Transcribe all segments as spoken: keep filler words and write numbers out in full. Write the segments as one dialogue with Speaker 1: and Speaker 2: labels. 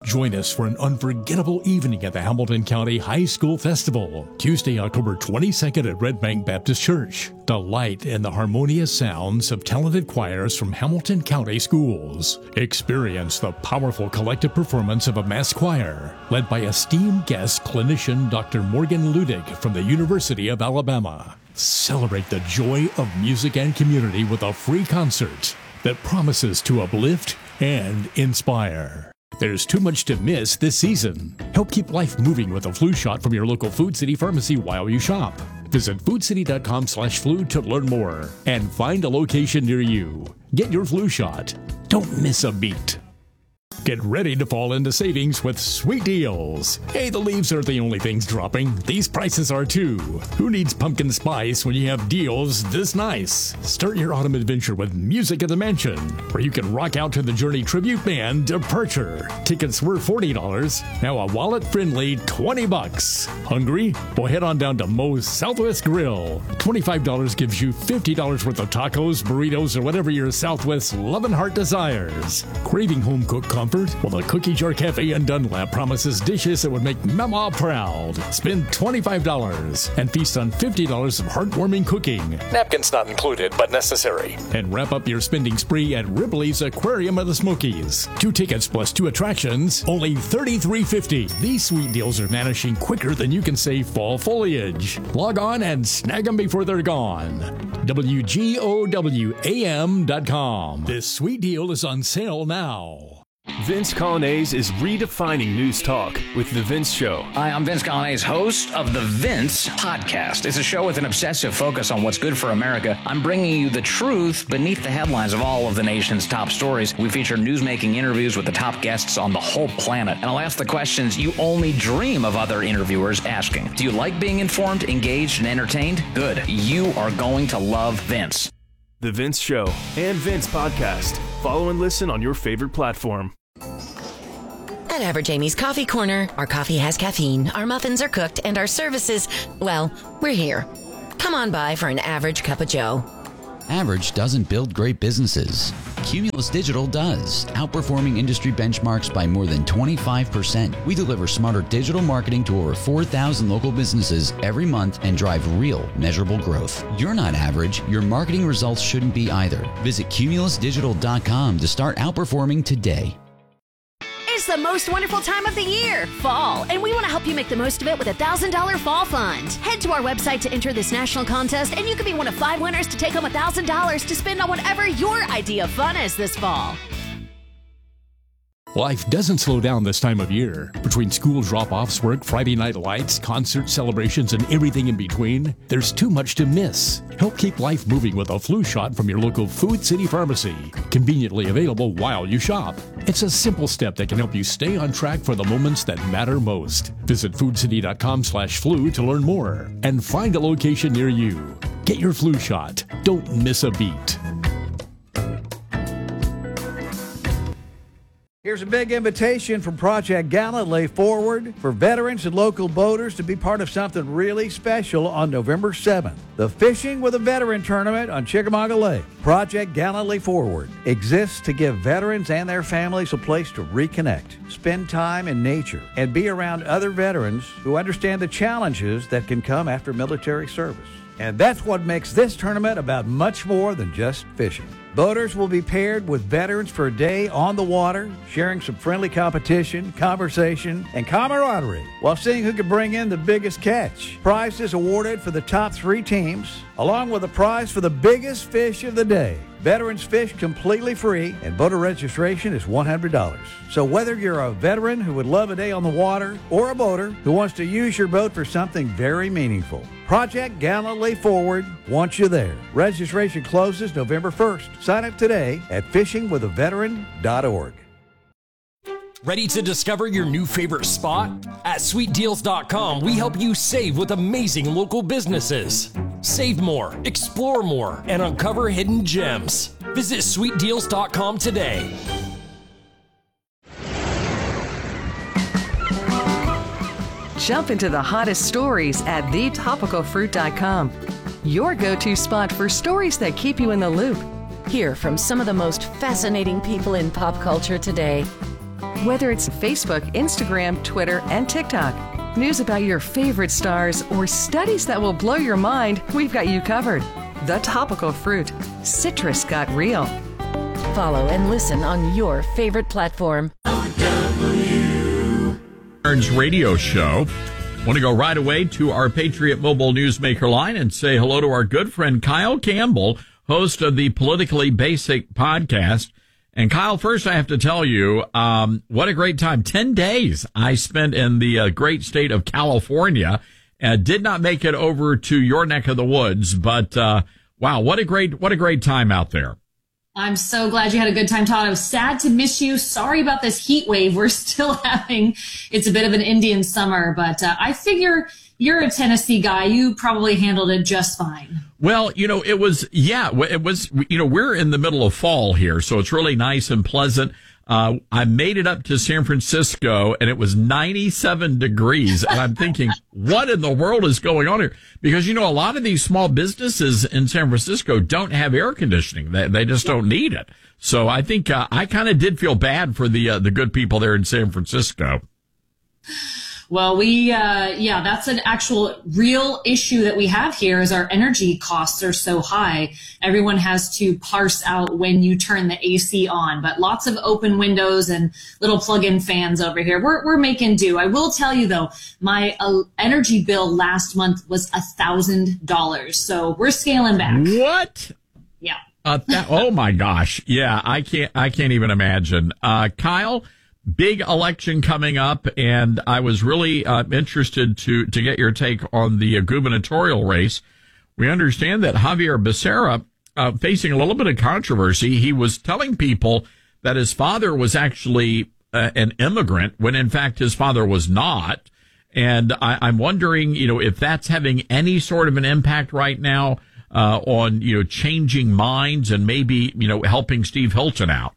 Speaker 1: Join us for an unforgettable evening at the Hamilton County High School Festival, Tuesday, October twenty-second at Red Bank Baptist Church. Delight in the harmonious sounds of talented choirs from Hamilton County schools. Experience the powerful collective performance of a mass choir, led by esteemed guest clinician Doctor Morgan Ludig from the University of Alabama. Celebrate the joy of music and community with a free concert that promises to uplift and inspire. There's too much to miss this season. Help keep life moving with a flu shot from your local Food City pharmacy while you shop. Visit foodcity.com slash flu to learn more and find a location near you. Get your flu shot. Don't miss a beat. Get ready to fall into savings with sweet deals. Hey, the leaves aren't the only things dropping. These prices are too. Who needs pumpkin spice when you have deals this nice? Start your autumn adventure with Music at the Mansion, where you can rock out to the Journey tribute band Departure. Tickets were forty dollars, now a wallet-friendly twenty bucks. Hungry? Well, head on down to Moe's Southwest Grill. twenty-five dollars gives you fifty dollars worth of tacos, burritos, or whatever your Southwest loving heart desires. Craving home-cooked comfort? Well, the Cookie Jar Cafe in Dunlap promises dishes that would make Mama proud. Spend twenty-five dollars and feast on fifty dollars of heartwarming cooking. Napkins not included, but necessary. And wrap up your spending spree at Ripley's Aquarium of the Smokies. Two tickets plus two attractions, only thirty-three fifty. These sweet deals are vanishing quicker than you can save fall foliage. Log on and snag them before they're gone. W G O W A M dot com. This sweet deal is on sale now.
Speaker 2: Vince Coglianese is redefining news talk with The Vince Show.
Speaker 3: Hi, I'm Vince Coglianese, host of The Vince Podcast. It's a show with an obsessive focus on what's good for America. I'm bringing you the truth beneath the headlines of all of the nation's top stories. We feature newsmaking interviews with the top guests on the whole planet. And I'll ask the questions you only dream of other interviewers asking. Do you like being informed, engaged, and entertained? Good. You are going to love Vince.
Speaker 2: The Vince Show and Vince Podcast. Follow and listen on your favorite platform.
Speaker 4: At Average Amy's Coffee Corner, our coffee has caffeine, our muffins are cooked, and our services, well, we're here. Come on by for an average cup of joe.
Speaker 5: Average doesn't build great businesses. Cumulus Digital does, outperforming industry benchmarks by more than twenty-five percent. We deliver smarter digital marketing to over four thousand local businesses every month and drive real, measurable growth. You're not average. Your marketing results shouldn't be either. Visit cumulus digital dot com to start outperforming today.
Speaker 6: It's the most wonderful time of the year, fall, and we want to help you make the most of it with a one thousand dollars Fall Fund. Head to our website to enter this national contest, and you could be one of five winners to take home one thousand dollars to spend on whatever your idea of fun is this fall.
Speaker 1: Life doesn't slow down this time of year. Between school drop-offs, work, Friday night lights, concert celebrations, and everything in between, there's too much to miss. Help keep life moving with a flu shot from your local Food City pharmacy, conveniently available while you shop. It's a simple step that can help you stay on track for the moments that matter most. Visit foodcity.com slash flu to learn more and find a location near you. Get your flu shot. Don't miss a beat.
Speaker 7: Here's a big invitation from Project Galilee Forward for veterans and local boaters to be part of something really special on November seventh. The Fishing with a Veteran Tournament on Chickamauga Lake. Project Galilee Forward exists to give veterans and their families a place to reconnect, spend time in nature, and be around other veterans who understand the challenges that can come after military service. And that's what makes this tournament about much more than just fishing. Boaters will be paired with veterans for a day on the water, sharing some friendly competition, conversation, and camaraderie while seeing who can bring in the biggest catch. Prizes awarded for the top three teams, along with a prize for the biggest fish of the day. Veterans fish completely free, and boater registration is one hundred dollars. So whether you're a veteran who would love a day on the water or a boater who wants to use your boat for something very meaningful, Project Galilee Forward wants you there. Registration closes November first. Sign up today at fishing with a veteran dot org.
Speaker 8: Ready to discover your new favorite spot? At sweet deals dot com, we help you save with amazing local businesses. Save more, explore more, and uncover hidden gems. Visit sweet deals dot com today.
Speaker 9: Jump into the hottest stories at the topical fruit dot com. Your go-to spot for stories that keep you in the loop.
Speaker 4: Hear from some of the most fascinating people in pop culture today.
Speaker 9: Whether it's Facebook, Instagram, Twitter, and TikTok, news about your favorite stars, or studies that will blow your mind, we've got you covered. The Topical Fruit. Citrus got real.
Speaker 4: Follow and listen on your favorite platform.
Speaker 10: Burns Radio Show. Want to go right away to our Patriot Mobile Newsmaker line and say hello to our good friend Kyle Campbell, host of the Politically Basic podcast. And Kyle, first I have to tell you, um, what a great time. Ten days I spent in the uh, great state of California. Uh, did not make it over to your neck of the woods, but uh, wow, what a great, what a great time out there.
Speaker 11: I'm so glad you had a good time, Todd. I was sad to miss you. Sorry about this heat wave we're still having. It's a bit of an Indian summer, but uh, I figure you're a Tennessee guy. You probably handled it just fine.
Speaker 10: Well, you know, it was, yeah, it was, you know, we're in the middle of fall here, so it's really nice and pleasant. Uh, I made it up to San Francisco and it was ninety-seven degrees. And I'm thinking, what in the world is going on here? Because, you know, a lot of these small businesses in San Francisco don't have air conditioning. They, they just don't need it. So I think, uh, I kind of did feel bad for the, uh, the good people there in San Francisco.
Speaker 11: Well, we, uh, yeah, that's an actual real issue that we have here is our energy costs are so high. Everyone has to parse out when you turn the A C on, but lots of open windows and little plug-in fans over here. We're, we're making do. I will tell you though, my uh, energy bill last month was a thousand dollars. So we're scaling back.
Speaker 10: What?
Speaker 11: Yeah.
Speaker 10: Uh, that, oh my gosh. Yeah. I can't, I can't even imagine. Uh, Kyle, big election coming up, and I was really uh, interested to to get your take on the uh, gubernatorial race. We understand that Javier Becerra, uh, facing a little bit of controversy, he was telling people that his father was actually uh, an immigrant, when in fact his father was not. And I, I'm wondering, you know, if that's having any sort of an impact right now uh, on, you know, changing minds and maybe, you know, helping Steve Hilton out.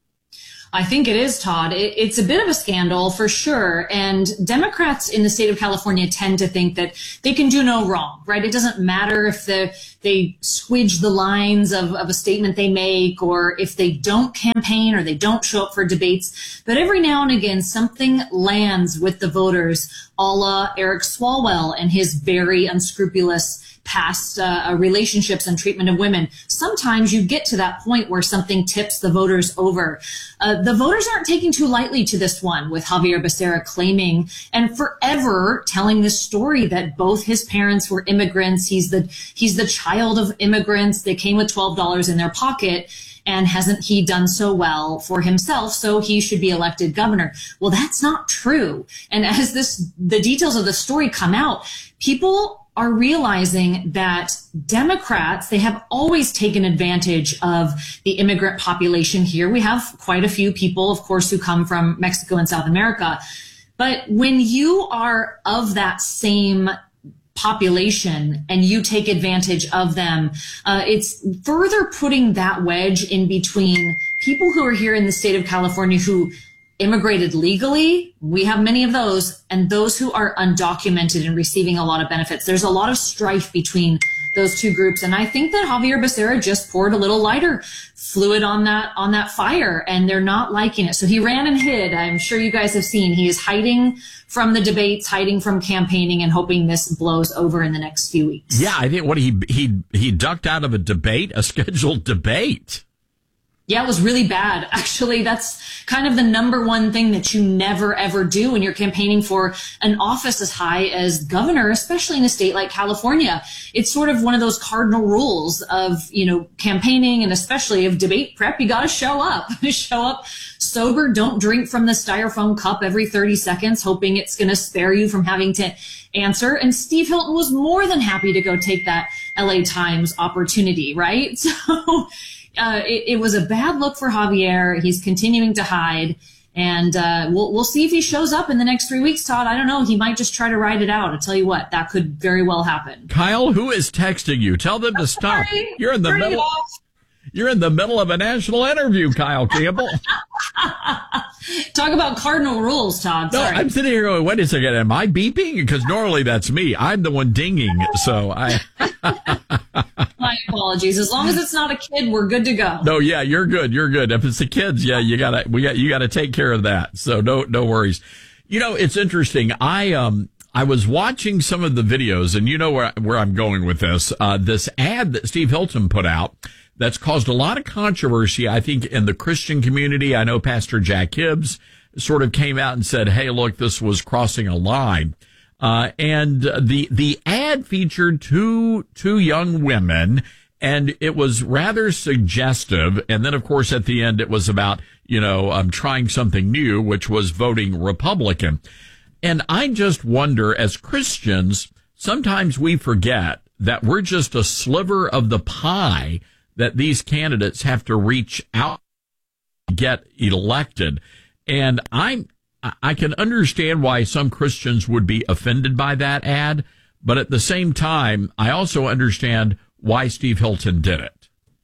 Speaker 11: I think it is, Todd. It, it's a bit of a scandal for sure. And Democrats in the state of California tend to think that they can do no wrong, right? It doesn't matter if the, they squidge the lines of, of a statement they make, or if they don't campaign or they don't show up for debates. But every now and again, something lands with the voters, a la Eric Swalwell and his very unscrupulous past uh, relationships and treatment of women. Sometimes you get to that point where something tips the voters over. Uh, the voters aren't taking too lightly to this one, with Javier Becerra claiming and forever telling this story that both his parents were immigrants. He's the, he's the child of immigrants. They came with twelve dollars in their pocket. And hasn't he done so well for himself, so he should be elected governor? Well, that's not true. And as this, the details of the story come out, people are realizing that Democrats, they have always taken advantage of the immigrant population here. We have quite a few people, of course, who come from Mexico and South America. But when you are of that same population and you take advantage of them, uh, it's further putting that wedge in between people who are here in the state of California who immigrated legally. We have many of those, and those who are undocumented and receiving a lot of benefits. There's a lot of strife between those two groups. And I think that Javier Becerra just poured a little lighter fluid on that, on that fire, and they're not liking it. So he ran and hid. I'm sure you guys have seen he is hiding from the debates, hiding from campaigning, and hoping this blows over in the next few weeks.
Speaker 10: Yeah, I think what he, he, he ducked out of a debate, a scheduled debate.
Speaker 11: Yeah, it was really bad. Actually, that's kind of the number one thing that you never, ever do when you're campaigning for an office as high as governor, especially in a state like California. It's sort of one of those cardinal rules of, you know, campaigning, and especially of debate prep. You got to show up, show up sober. Don't drink from the styrofoam cup every thirty seconds, hoping it's going to spare you from having to answer. And Steve Hilton was more than happy to go take that L A Times opportunity, right? So Uh, it, it was a bad look for Javier. He's continuing to hide, and uh, we'll we'll see if he shows up in the next three weeks, Todd. I don't know. He might just try to ride it out. I'll tell you what, that could very well happen.
Speaker 10: Kyle, who is texting you? Tell them to stop.
Speaker 11: Sorry,
Speaker 10: you're in the middle. You're in the middle of a national interview, Kyle Campbell.
Speaker 11: Talk about cardinal rules, Todd.
Speaker 10: No,
Speaker 11: Sorry.
Speaker 10: I'm sitting here going, wait a second, am I beeping? Because normally that's me. I'm the one dinging, so I...
Speaker 11: My apologies. apologies. As long as it's not a kid, we're good to go.
Speaker 10: No, yeah, you're good. You're good. If it's the kids, yeah, you gotta, we got, you gotta take care of that. So no, no worries. You know, it's interesting. I, um, I was watching some of the videos, and you know where, where I'm going with this. Uh, this ad that Steve Hilton put out that's caused a lot of controversy, I think, in the Christian community. I know Pastor Jack Hibbs sort of came out and said, hey, look, this was crossing a line. Uh, and the, the ad featured two, two young women, and it was rather suggestive. And then, of course, at the end, it was about, you know, um, trying something new, which was voting Republican. And I just wonder, as Christians, sometimes we forget that we're just a sliver of the pie that these candidates have to reach out to get elected. And I'm, I can understand why some Christians would be offended by that ad, but at the same time, I also understand why Steve Hilton did it.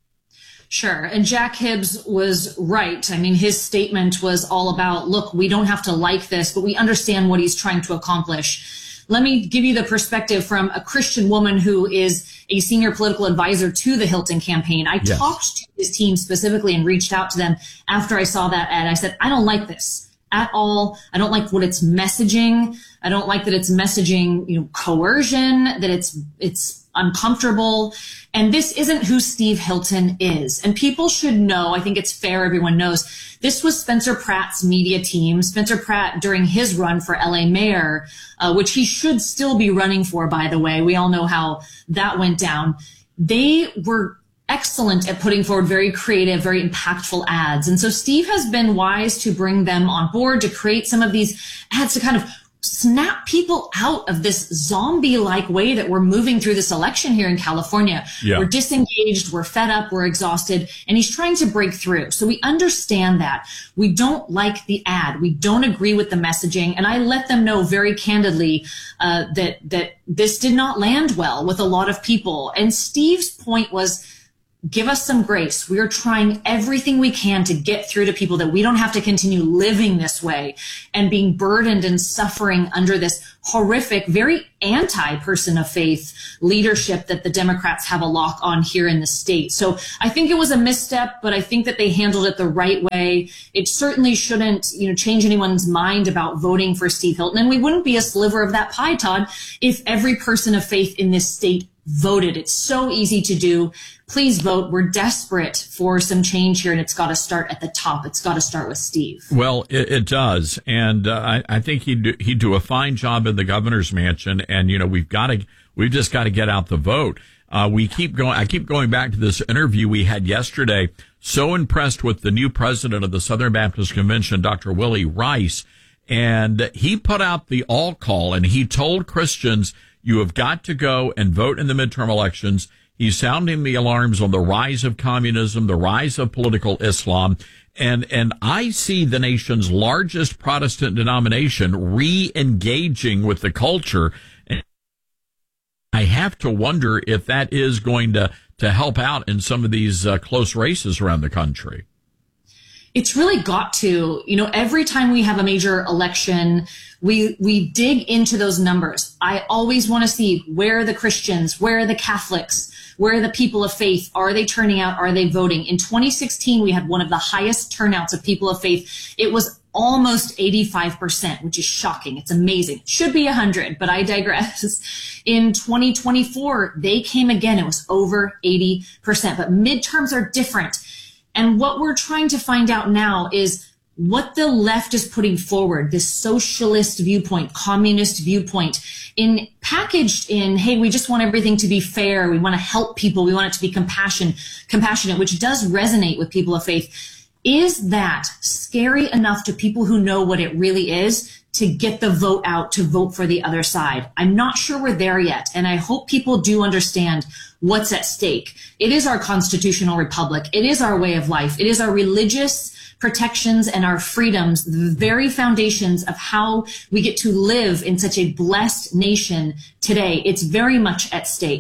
Speaker 11: Sure. And Jack Hibbs was right. I mean, his statement was all about, look, we don't have to like this, but we understand what he's trying to accomplish. Let me give you the perspective from a Christian woman who is a senior political advisor to the Hilton campaign. I yes. talked to his team specifically and reached out to them after I saw that ad. I said, I don't like this at all. I don't like what it's messaging. I don't like that it's messaging, you know, coercion, that it's, it's uncomfortable. And this isn't who Steve Hilton is. And people should know, I think it's fair everyone knows, this was Spencer Pratt's media team. Spencer Pratt, during his run for L A mayor, uh, which he should still be running for, by the way. We all know how that went down. They were excellent at putting forward very creative, very impactful ads. And so Steve has been wise to bring them on board, to create some of these ads to kind of snap people out of this zombie-like way that we're moving through this election here in California. Yeah. We're disengaged, we're fed up, we're exhausted, and he's trying to break through. So we understand that. We don't like the ad. We don't agree with the messaging. And I let them know very candidly uh, that, that this did not land well with a lot of people. And Steve's point was, give us some grace. We are trying everything we can to get through to people that we don't have to continue living this way and being burdened and suffering under this horrific, very anti-person of faith leadership that the Democrats have a lock on here in the state. So I think it was a misstep, but I think that they handled it the right way. It certainly shouldn't, you know, change anyone's mind about voting for Steve Hilton. And we wouldn't be a sliver of that pie, Todd, if every person of faith in this state voted. It's so easy to do. Please vote. We're desperate for some change here, and it's got to start at the top. It's got to start with Steve.
Speaker 10: Well, it, it does, and uh, I, I think he'd do, he'd do a fine job in the governor's mansion. And you know, we've got to we've just got to get out the vote. Uh, we keep going. I keep going back to this interview we had yesterday. So impressed with the new president of the Southern Baptist Convention, Doctor Willie Rice, and he put out the all call, and he told Christians, you have got to go and vote in the midterm elections. He's sounding the alarms on the rise of communism, the rise of political Islam. And, and I see the nation's largest Protestant denomination re-engaging with the culture. And I have to wonder if that is going to, to help out in some of these uh, close races around the country.
Speaker 11: It's really got to, you know, every time we have a major election, we, we dig into those numbers. I always want to see, where are the Christians? Where are the Catholics? Where are the people of faith? Are they turning out? Are they voting? In twenty sixteen, we had one of the highest turnouts of people of faith. It was almost eighty-five percent, which is shocking. It's amazing. It should be one hundred, but I digress. In twenty twenty-four, they came again. It was over eighty percent, but midterms are different. And what we're trying to find out now is what the left is putting forward, this socialist viewpoint, communist viewpoint, in packaged in, hey, we just want everything to be fair. We want to help people. We want it to be compassion, compassionate, which does resonate with people of faith. Is that scary enough to people who know what it really is to get the vote out, to vote for the other side? I'm not sure we're there yet. And I hope people do understand what's at stake. It is our constitutional republic. It is our way of life. It is our religious protections and our freedoms, the very foundations of how we get to live in such a blessed nation today. It's very much at stake.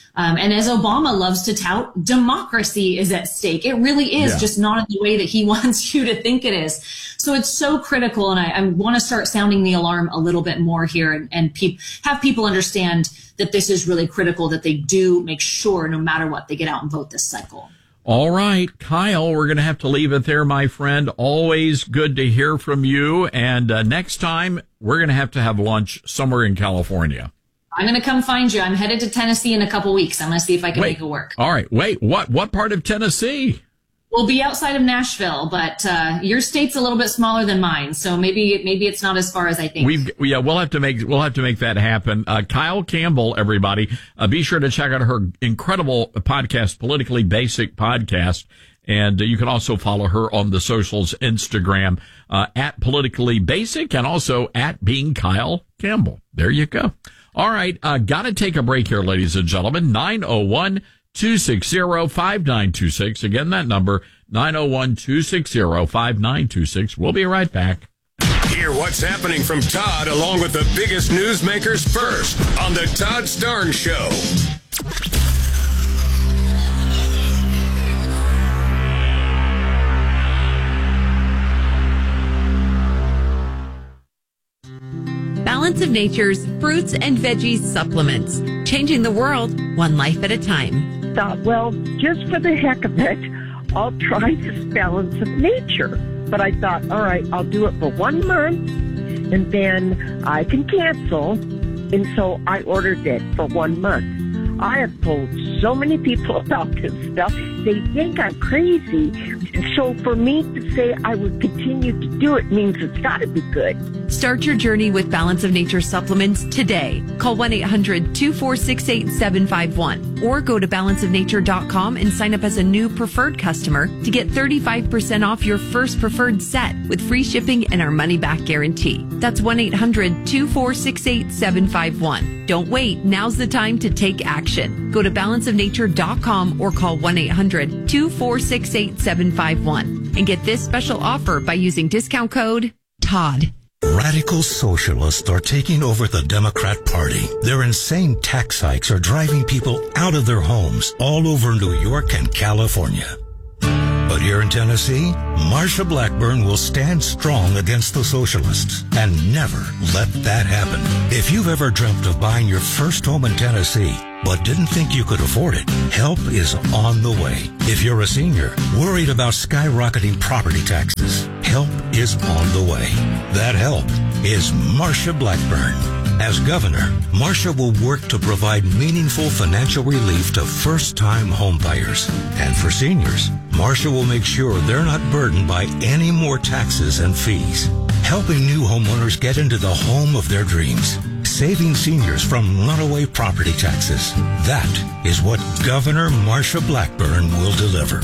Speaker 11: Um, and as Obama loves to tout, democracy is at stake. It really is,
Speaker 10: Yeah.
Speaker 11: just not in the way that he wants you to think it is. So it's so critical. And I, I want to start sounding the alarm a little bit more here and, and pe- have people understand that this is really critical, that they do make sure no matter what, they get out and vote this cycle.
Speaker 10: All right, Kyle, we're going to have to leave it there, my friend. Always good to hear from you. And uh, next time, we're going to have to have lunch somewhere in California.
Speaker 11: I'm going to come find you. I'm headed to Tennessee in a couple weeks. I'm going to see if I can
Speaker 10: Wait.
Speaker 11: make it work.
Speaker 10: All right, wait, what what part of Tennessee?
Speaker 11: We'll be outside of Nashville, but uh, your state's a little bit smaller than mine, so maybe maybe it's not as far as I think.
Speaker 10: We've yeah, we'll have to make we'll have to make that happen. Uh, Kyle Campbell, everybody, uh, be sure to check out her incredible podcast, Politically Basic Podcast, and uh, you can also follow her on the socials, Instagram uh, at Politically Basic, and also at Being Kyle Campbell. There you go. All right, uh, got to take a break here, ladies and gentlemen. nine oh one two six zero, five nine two six. Again, that number, nine oh one two six zero, five nine two six. We'll be right back.
Speaker 12: Hear what's happening from Todd along with the biggest newsmakers first on the Todd Starnes Show.
Speaker 13: Balance of Nature's fruits and veggies supplements, changing the world one life at a time.
Speaker 14: Thought, well, just for the heck of it, I'll try this Balance of Nature. But I thought, all right, I'll do it for one month, and then I can cancel. And so I ordered it for one month. I have told so many people about this stuff. They think I'm crazy. So for me to say I would continue to do it means it's got to be good.
Speaker 13: Start your journey with Balance of Nature supplements today. Call one eight hundred two four six eight seven five one or go to balance of nature dot com and sign up as a new preferred customer to get thirty-five percent off your first preferred set with free shipping and our money back guarantee. That's one eight hundred two four six eight seven five one. Don't wait. Now's the time to take action. Go to balance of nature dot com or call one eight hundred two four six eight seven five one and get this special offer by using discount code Todd.
Speaker 15: Radical socialists are taking over the Democrat Party. Their insane tax hikes are driving people out of their homes all over New York and California. But here in Tennessee, Marsha Blackburn will stand strong against the socialists and never let that happen. If you've ever dreamt of buying your first home in Tennessee, but didn't think you could afford it, help is on the way. If you're a senior, worried about skyrocketing property taxes, help is on the way. That help is Marsha Blackburn. As governor, Marsha will work to provide meaningful financial relief to first-time homebuyers. And for seniors, Marsha will make sure they're not burdened by any more taxes and fees. Helping new homeowners get into the home of their dreams. Saving seniors from runaway property taxes. That is what Governor Marsha Blackburn will deliver.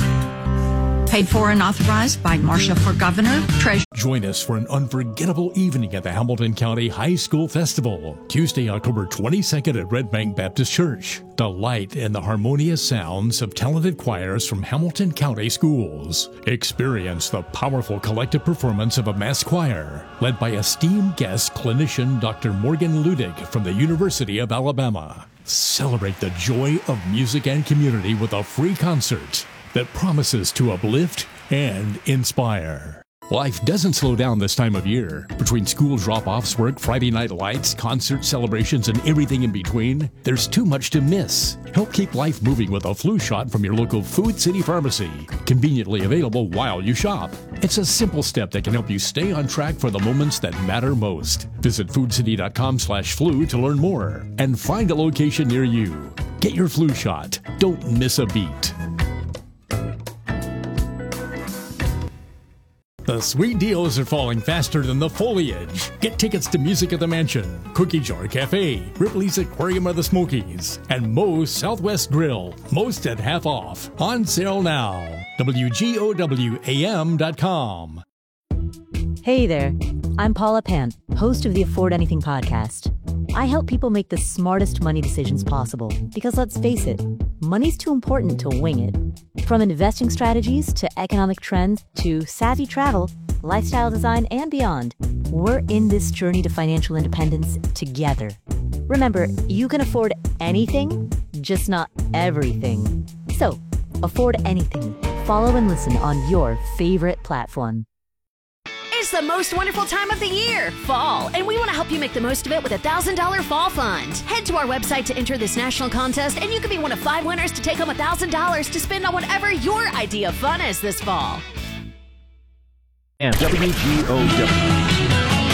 Speaker 16: Paid for and authorized by Marsha for Governor, Treasurer.
Speaker 1: Join us for an unforgettable evening at the Hamilton County High School Festival, Tuesday, October twenty-second at Red Bank Baptist Church. Delight in the harmonious sounds of talented choirs from Hamilton County schools. Experience the powerful collective performance of a mass choir, led by esteemed guest clinician Doctor Morgan Ludig from the University of Alabama. Celebrate the joy of music and community with a free concert that promises to uplift and inspire. Life doesn't slow down this time of year. Between school drop-offs, work, Friday night lights, concert celebrations, and everything in between, there's too much to miss. Help keep life moving with a flu shot from your local Food City Pharmacy, conveniently available while you shop. It's a simple step that can help you stay on track for the moments that matter most. Visit foodcity.com slash flu to learn more and find a location near you. Get your flu shot. Don't miss a beat. The sweet deals are falling faster than the foliage. Get tickets to Music at the Mansion, Cookie Jar Cafe, Ripley's Aquarium of the Smokies, and Moe's Southwest Grill. Most at half off. On sale now. W G O W A M dot com.
Speaker 17: Hey there. I'm Paula Pant, host of the Afford Anything podcast. I help people make the smartest money decisions possible because, let's face it, money's too important to wing it. From investing strategies to economic trends to savvy travel, lifestyle design, and beyond, we're in this journey to financial independence together. Remember, you can afford anything, just not everything. So, afford anything. Follow and listen on your favorite platform.
Speaker 6: It's the most wonderful time of the year, fall, and we want to help you make the most of it with a one thousand dollars fall fund. Head to our website to enter this national contest, and you could be one of five winners to take home one thousand dollars to spend on whatever your idea of fun is this fall.
Speaker 2: And W G O W.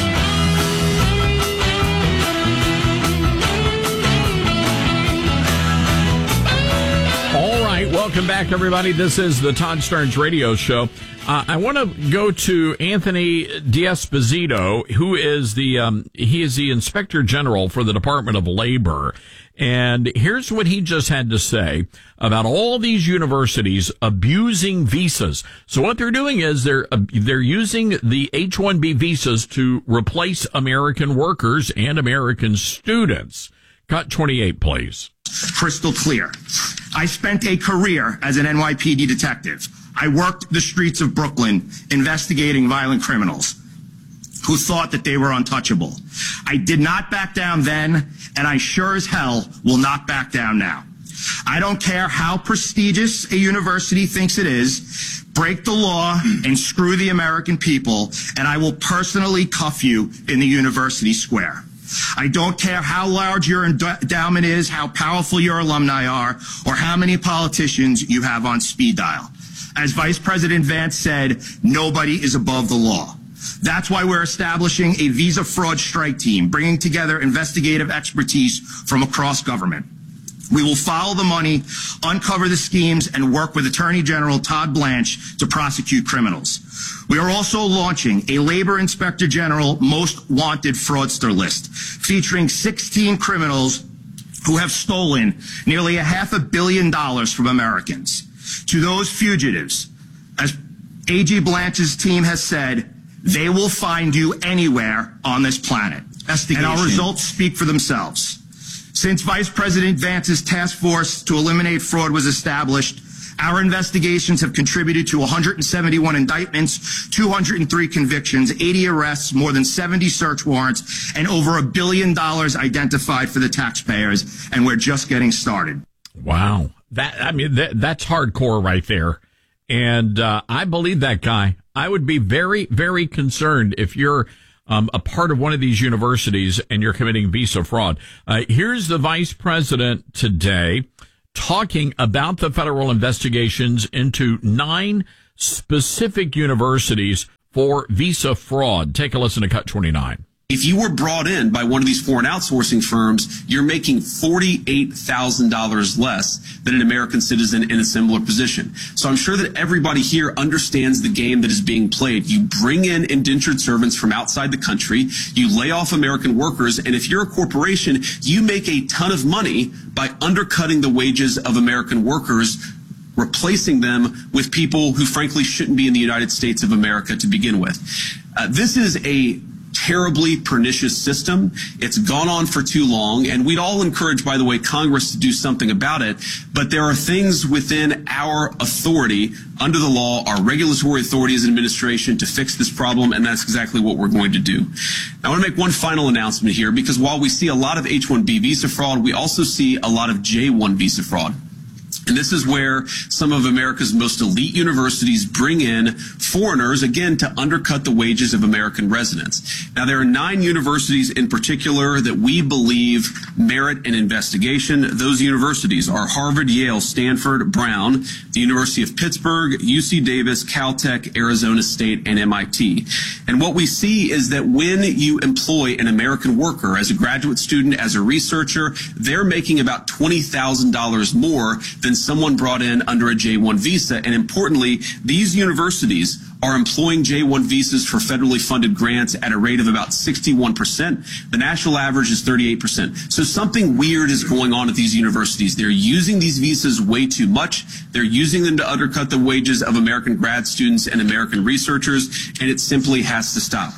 Speaker 10: All right, welcome back, everybody. This is the Todd Starnes Radio Show. Uh, I want to go to Anthony D'Esposito, who is the um, he is the Inspector General for the Department of Labor, and here's what he just had to say about all these universities abusing visas. So what they're doing is they're uh, they're using the H one B visas to replace American workers and American students. Cut twenty-eight, please.
Speaker 18: Crystal clear. I spent a career as an N Y P D detective. I worked the streets of Brooklyn investigating violent criminals who thought that they were untouchable. I did not back down then, and I sure as hell will not back down now. I don't care how prestigious a university thinks it is. Break the law and screw the American people, and I will personally cuff you in the university square. I don't care how large your endowment is, how powerful your alumni are, or how many politicians you have on speed dial. As Vice President Vance said, nobody is above the law. That's why we're establishing a visa fraud strike team, bringing together investigative expertise from across government. We will follow the money, uncover the schemes, and work with Attorney General Todd Blanche to prosecute criminals. We are also launching a Labor Inspector General Most Wanted Fraudster list, featuring sixteen criminals who have stolen nearly a half a billion dollars from Americans. To those fugitives, as A G Blanche's team has said, they will find you anywhere on this planet. And our results speak for themselves. Since Vice President Vance's task force to eliminate fraud was established, our investigations have contributed to one hundred seventy-one indictments, two hundred three convictions, eighty arrests, more than seventy search warrants, and over a billion dollars identified for the taxpayers, and we're just getting started.
Speaker 10: Wow. That, I mean, that, that's hardcore right there. And uh, I believe that guy. I would be very, very concerned if you're um, a part of one of these universities and you're committing visa fraud. Uh, here's the vice president today talking about the federal investigations into nine specific universities for visa fraud. Take a listen to Cut twenty-nine.
Speaker 19: If you were brought in by one of these foreign outsourcing firms, you're making forty-eight thousand dollars less than an American citizen in a similar position. So I'm sure that everybody here understands the game that is being played. You bring in indentured servants from outside the country, you lay off American workers, and if you're a corporation, you make a ton of money by undercutting the wages of American workers, replacing them with people who frankly shouldn't be in the United States of America to begin with. Uh, this is a terribly pernicious system. It's gone on for too long, and we'd all encourage, by the way, Congress to do something about it, but there are things within our authority under the law, our regulatory authority as an administration, to fix this problem, and that's exactly what we're going to do. I want to make one final announcement here, because while we see a lot of H one B visa fraud, we also see a lot of J one visa fraud. And this is where some of America's most elite universities bring in foreigners, again, to undercut the wages of American residents. Now, there are nine universities in particular that we believe merit an investigation. Those universities are Harvard, Yale, Stanford, Brown, the University of Pittsburgh, U C Davis, Caltech, Arizona State, and M I T. And what we see is that when you employ an American worker as a graduate student, as a researcher, they're making about twenty thousand dollars more than someone brought in under a J one visa. And importantly, these universities are employing J one visas for federally funded grants at a rate of about sixty-one percent. The national average is thirty-eight percent. So something weird is going on at these universities. They're using these visas way too much. They're using them to undercut the wages of American grad students and American researchers, and it simply has to stop.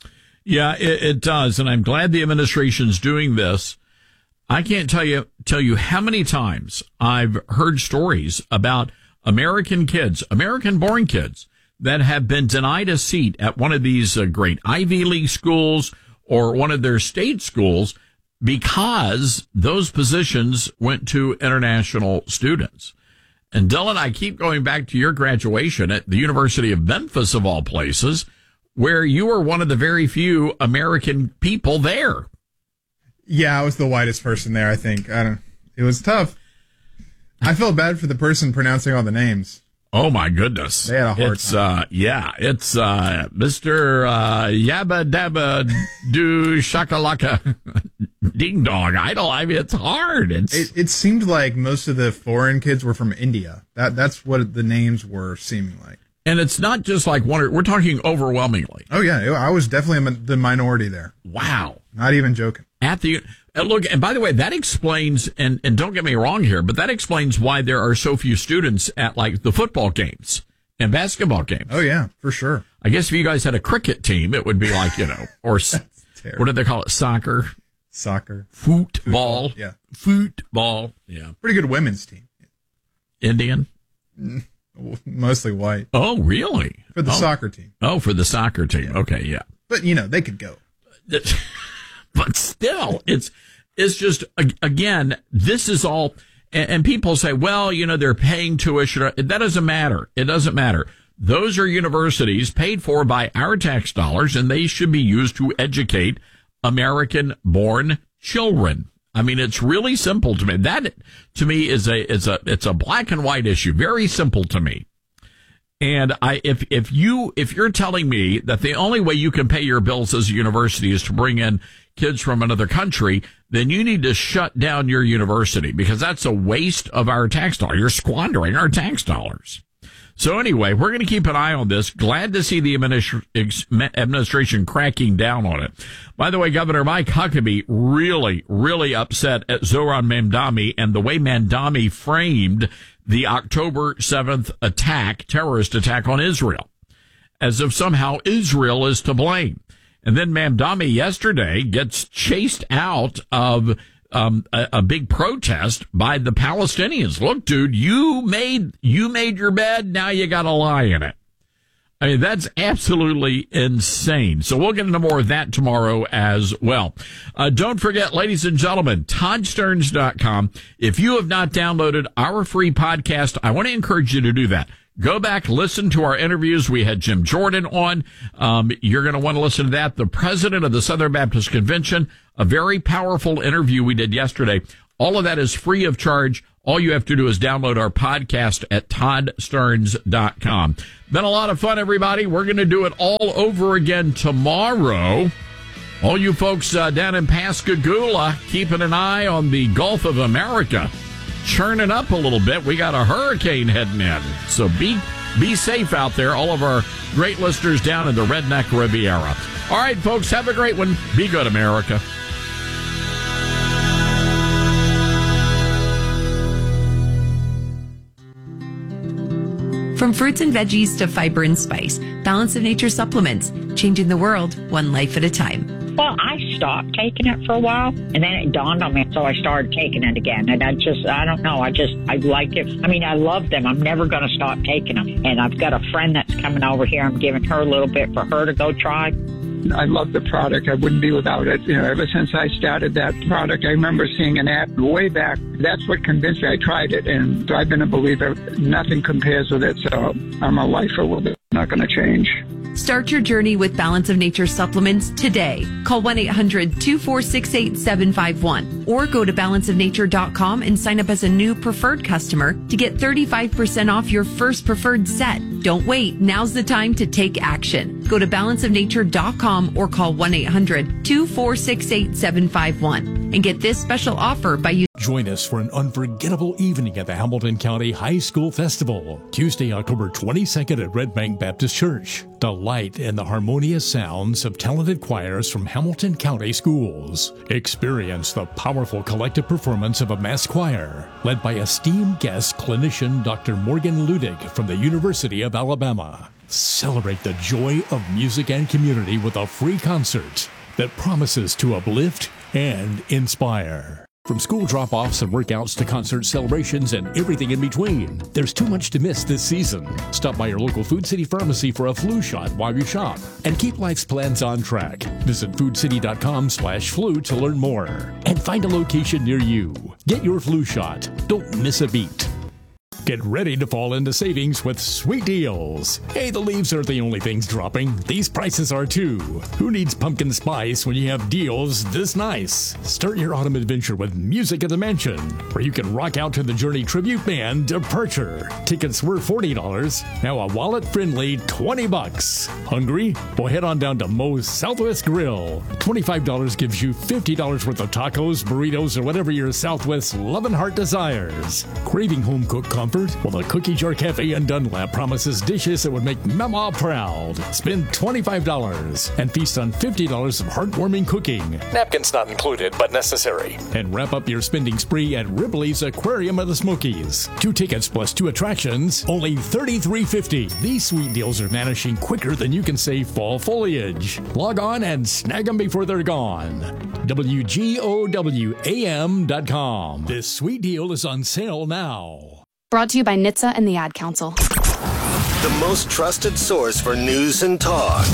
Speaker 10: Yeah, it, it does, and I'm glad the administration's doing this. I can't tell you tell you how many times I've heard stories about American kids, American-born kids, that have been denied a seat at one of these uh, great Ivy League schools or one of their state schools because those positions went to international students. And Dylan, I keep going back to your graduation at the University of Memphis, of all places, where you were one of the very few American people there.
Speaker 20: Yeah, I was the whitest person there, I think. I don't. It was tough. I felt bad for the person pronouncing all the names.
Speaker 10: Oh my goodness!
Speaker 20: They had a hard
Speaker 10: it's,
Speaker 20: time.
Speaker 10: Uh, yeah, it's uh, Mister Uh, Yabba Dabba Do Shakalaka Ding Dong Idol. I mean, it's hard. It's
Speaker 20: It, it seemed like most of the foreign kids were from India. That that's what the names were seeming like.
Speaker 10: And it's not just like one. Or, we're talking overwhelmingly.
Speaker 20: Oh yeah, I was definitely the minority there.
Speaker 10: Wow,
Speaker 20: not even joking.
Speaker 10: At the uh, look, and by the way, that explains, and, and don't get me wrong here, but that explains why there are so few students at like the football games and basketball games.
Speaker 20: Oh yeah, for sure.
Speaker 10: I guess if you guys had a cricket team, it would be like, you know, or what do they call it? Soccer,
Speaker 20: soccer,
Speaker 10: football,
Speaker 20: Football, yeah,
Speaker 10: football, yeah.
Speaker 20: Pretty good women's team.
Speaker 10: Indian,
Speaker 20: mm, mostly white.
Speaker 10: Oh really?
Speaker 20: For the
Speaker 10: oh.
Speaker 20: soccer team.
Speaker 10: Oh, for the soccer team. Yeah. Okay, yeah.
Speaker 20: But you know they could go.
Speaker 10: But still, it's it's just, again, this is all, and, and people say, well, you know, they're paying tuition. That doesn't matter. It doesn't matter. Those are universities paid for by our tax dollars, and they should be used to educate American-born children. I mean, it's really simple to me. That, to me, is a is a it's a black and white issue. Very simple to me. And I, if, if you, if you're telling me that the only way you can pay your bills as a university is to bring in kids from another country, then you need to shut down your university, because that's a waste of our tax dollars. You're squandering our tax dollars. So anyway, we're going to keep an eye on this. Glad to see the administ- administration cracking down on it. By the way, Governor Mike Huckabee really, really upset at Zohran Mamdani and the way Mamdani framed the October seventh attack, terrorist attack on Israel, as if somehow Israel is to blame. And then Mamdani yesterday gets chased out of um, a, a big protest by the Palestinians. Look, dude, you made you made your bed. Now you got to lie in it. I mean, that's absolutely insane. So we'll get into more of that tomorrow as well. Uh, don't forget, ladies and gentlemen, Todd Stearns dot com. If you have not downloaded our free podcast, I want to encourage you to do that. Go back, listen to our interviews. We had Jim Jordan on. Um, you're going to want to listen to that. The president of the Southern Baptist Convention, a very powerful interview we did yesterday. All of that is free of charge. All you have to do is download our podcast at Todd Stearns dot com. Been a lot of fun, everybody. We're going to do it all over again tomorrow. All you folks uh, down in Pascagoula, keeping an eye on the Gulf of America. Churning up a little bit. We got a hurricane heading in. So be be safe out there. All of our great listeners down in the Redneck Riviera. All right, folks, have a great one. Be good, America.
Speaker 13: From fruits and veggies to fiber and spice, Balance of Nature supplements, changing the world one life at a time.
Speaker 21: Well, I stopped taking it for a while, and then it dawned on me, so I started taking it again. And I just, I don't know, I just, I like it. I mean, I love them. I'm never going to stop taking them. And I've got a friend that's coming over here. I'm giving her a little bit for her to go try.
Speaker 22: I love the product. I wouldn't be without it. You know, ever since I started that product, I remember seeing an ad way back. That's what convinced me. I tried it, and I've been a believer. Nothing compares with it, so I'm a lifer with it. Not going to change.
Speaker 13: Start your journey with Balance of Nature supplements today. Call one eight hundred two four six eight seven five one or go to balance of nature dot com and sign up as a new preferred customer to get thirty-five percent off your first preferred set. Don't wait. Now's the time to take action. Go to balance of nature dot com or call one eight hundred two four six eight seven five one and get this special offer by using.
Speaker 1: Join us for an unforgettable evening at the Hamilton County High School Festival, Tuesday, October twenty-second at Red Bank Baptist Church. Delight in the harmonious sounds of talented choirs from Hamilton County schools. Experience the powerful collective performance of a mass choir, led by esteemed guest clinician Doctor Morgan Ludig from the University of Alabama. Celebrate the joy of music and community with a free concert that promises to uplift and inspire. From school drop-offs and workouts to concert celebrations and everything in between, there's too much to miss this season. Stop by your local Food City pharmacy for a flu shot while you shop and keep life's plans on track. Visit food city dot com slash flu to learn more and find a location near you. Get your flu shot. Don't miss a beat. Get ready to fall into savings with sweet deals. Hey, the leaves aren't the only things dropping. These prices are too. Who needs pumpkin spice when you have deals this nice? Start your autumn adventure with Music at the Mansion, where you can rock out to the Journey tribute band Departure. Tickets were forty dollars, now a wallet-friendly twenty bucks. Hungry? Well, head on down to Moe's Southwest Grill. twenty-five dollars gives you fifty dollars worth of tacos, burritos, or whatever your Southwest loving heart desires. Craving home-cooked comfort? Well, the Cookie Jar Cafe in Dunlap promises dishes that would make Mama proud. Spend twenty-five dollars and feast on fifty dollars of heartwarming cooking. Napkins not included, but necessary. And wrap up your spending spree at Ripley's Aquarium of the Smokies. Two tickets plus two attractions, only thirty-three fifty. These sweet deals are vanishing quicker than you can say fall foliage. Log on and snag them before they're gone. W G O W A M dot com. This sweet deal is on sale now.
Speaker 3: Brought to you by N H T S A and the Ad Council.
Speaker 5: The most trusted source for news and talk.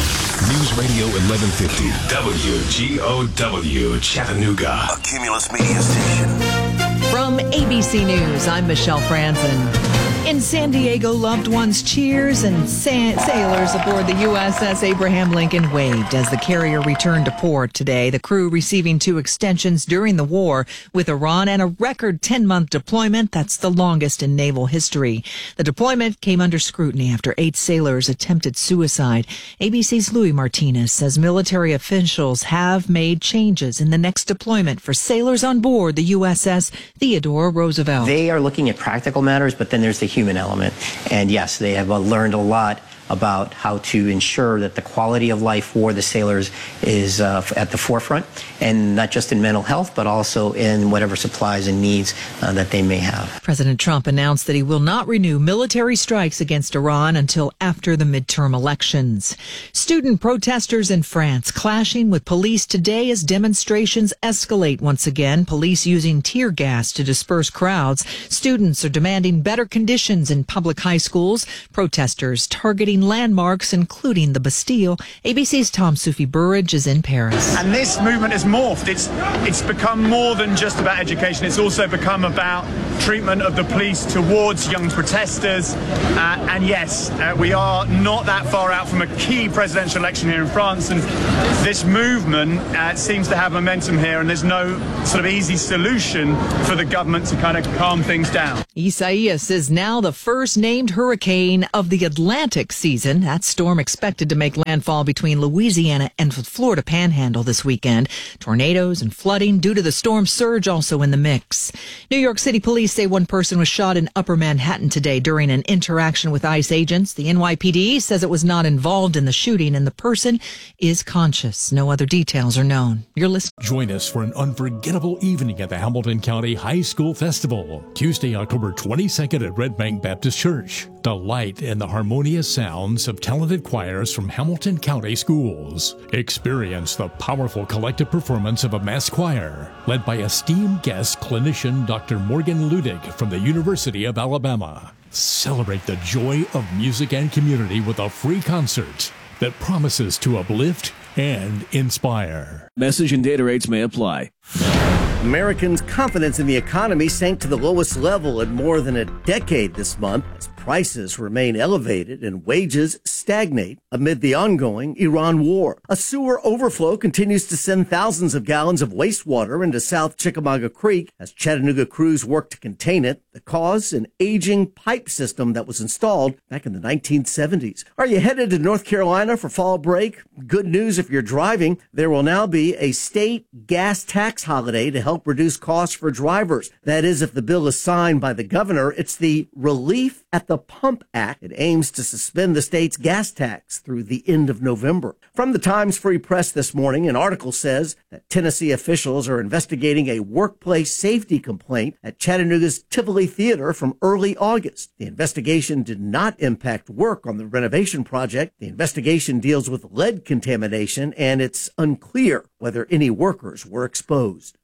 Speaker 12: News Radio eleven fifty, W G O W, Chattanooga.
Speaker 5: A Cumulus Media Station.
Speaker 23: From A B C News, I'm Michelle Franzen. In San Diego, loved ones cheers and sa- sailors aboard the U S S Abraham Lincoln waved as the carrier returned to port today. The crew receiving two extensions during the war with Iran and a record ten-month deployment. That's the longest in naval history. The deployment came under scrutiny after eight sailors attempted suicide. A B C's Louis Martinez says military officials have made changes in the next deployment for sailors on board the U S S Theodore Roosevelt.
Speaker 24: They are looking at practical matters, but then there's the human element. And yes, they have uh, learned a lot about how to ensure that the quality of life for the sailors is uh, at the forefront, and not just in mental health, but also in whatever supplies and needs uh, that they may have.
Speaker 23: President Trump announced that he will not renew military strikes against Iran until after the midterm elections. Student protesters in France clashing with police today as demonstrations escalate once again, police using tear gas to disperse crowds. Students are demanding better conditions in public high schools. Protesters targeting landmarks, including the Bastille. A B C's Tom Sufi Burridge is in Paris.
Speaker 25: And this movement has morphed. It's it's become more than just about education. It's also become about treatment of the police towards young protesters. Uh, and yes, uh, we are not that far out from a key presidential election here in France. And this movement uh, seems to have momentum here. And there's no sort of easy solution for the government to kind of calm things down.
Speaker 23: Isaias is now the first named hurricane of the Atlantic season. That storm expected to make landfall between Louisiana and the Florida Panhandle this weekend. Tornadoes and flooding due to the storm surge also in the mix. New York City police say one person was shot in Upper Manhattan today during an interaction with ICE agents. The N Y P D says it was not involved in the shooting and the person is conscious. No other details are known. You're listening.
Speaker 1: Join us for an unforgettable evening at the Hamilton County High School Festival. Tuesday, October twenty-second at Red Bank Baptist Church. Delight in the harmonious sounds of talented choirs from Hamilton County schools. Experience the powerful collective performance of a mass choir led by esteemed guest clinician Doctor Morgan Ludig from the University of Alabama. Celebrate the joy of music and community with a free concert that promises to uplift and inspire.
Speaker 26: Message and data rates may apply.
Speaker 27: Americans' confidence in the economy sank to the lowest level in more than a decade this month as prices remain elevated and wages stagnate amid the ongoing Iran war. A sewer overflow continues to send thousands of gallons of wastewater into South Chickamauga Creek as Chattanooga crews work to contain it. The cause, an aging pipe system that was installed back in the nineteen seventies. Are you headed to North Carolina for fall break? Good news if you're driving. There will now be a state gas tax holiday to help reduce costs for drivers. That is, if the bill is signed by the governor. It's the Relief at the Pump Act. It aims to suspend the state's gas tax through the end of November. From the Times Free Press this morning, an article says that Tennessee officials are investigating a workplace safety complaint at Chattanooga's Tivoli Theater from early August. The investigation did not impact work on the renovation project. The investigation deals with lead contamination, and it's unclear whether any workers were exposed.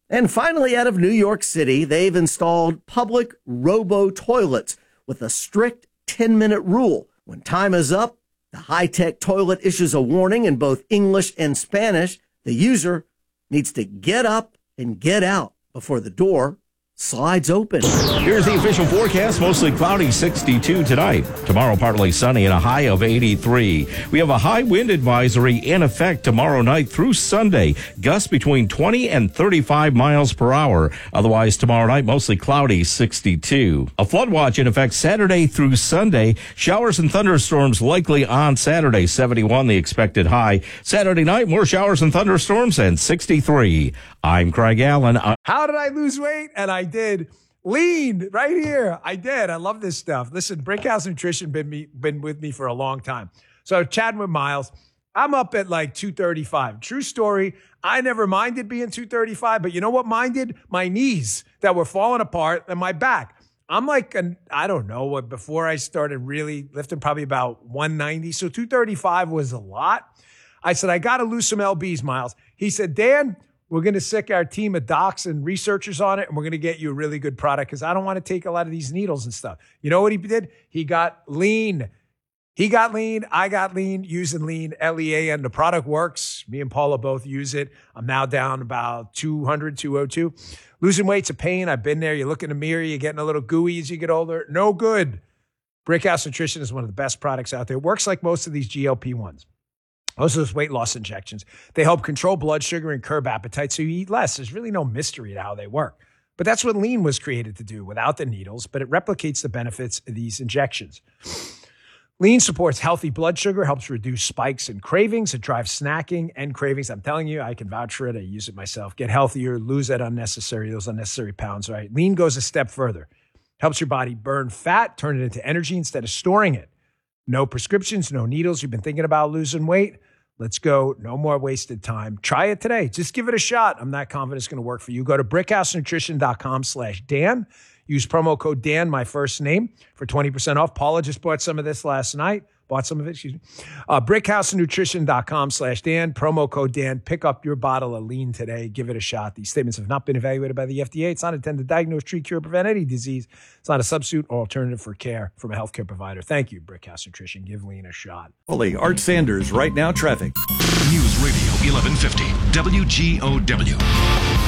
Speaker 27: And finally, out of New York City, they've installed public robo-toilets with a strict ten-minute rule. When time is up, the high-tech toilet issues a warning in both English and Spanish. The user needs to get up and get out before the door slides open.
Speaker 4: Here's the official forecast. Mostly cloudy, sixty-two tonight. Tomorrow, partly sunny and a high of eighty-three. We have a high wind advisory in effect tomorrow night through Sunday. Gusts between twenty and thirty-five miles per hour. Otherwise, tomorrow night, mostly cloudy, sixty-two. A flood watch in effect Saturday through Sunday. Showers and thunderstorms likely on Saturday, seventy-one the expected high. Saturday night, more showers and thunderstorms and sixty-three. I'm Craig Allen. I'm-
Speaker 7: How did I lose weight? And I did. Lean right here. I did. I love this stuff. Listen, Brickhouse Nutrition been me been with me for a long time. So chatting with Miles, I'm up at like two thirty-five. True story. I never minded being two thirty-five, but you know what minded? My knees that were falling apart and my back. I'm like, an, I don't know what, before I started really lifting, probably about one ninety. So two thirty-five was a lot. I said, I got to lose some L Bs, Miles. He said, Dan, we're going to sick our team of docs and researchers on it, and we're going to get you a really good product because I don't want to take a lot of these needles and stuff. You know what he did? He got lean. He got lean. I got lean using lean, L E A N. The product works. Me and Paula both use it. I'm now down about two hundred, two oh two. Losing weight's a pain. I've been there. You look in the mirror, you're getting a little gooey as you get older. No good. Brickhouse Nutrition is one of the best products out there. It works like most of these G L P ones. Most of those weight loss injections. They help control blood sugar and curb appetite so you eat less. There's really no mystery to how they work. But that's what lean was created to do without the needles, but it replicates the benefits of these injections. Lean supports healthy blood sugar, helps reduce spikes and cravings. It drives snacking and cravings. I'm telling you, I can vouch for it. I use it myself. Get healthier, lose that unnecessary, those unnecessary pounds, right? Lean goes a step further. Helps your body burn fat, turn it into energy instead of storing it. No prescriptions, no needles. You've been thinking about losing weight? Let's go. No more wasted time. Try it today. Just give it a shot. I'm not confident it's going to work for you. Go to brickhousenutrition.com slash Dan. Use promo code Dan, my first name, for twenty percent off. Paula just bought some of this last night. Bought some of it, excuse me. Uh, brickhousenutrition.com slash Dan. Promo code Dan. Pick up your bottle of lean today. Give it a shot. These statements have not been evaluated by the F D A. It's not intended to diagnose, treat, cure, prevent any disease. It's not a substitute or alternative for care from a healthcare provider. Thank you, Brickhouse Nutrition. Give lean a shot.
Speaker 8: Holy Art Sanders, right now traffic.
Speaker 9: News Radio eleven fifty, W G O W.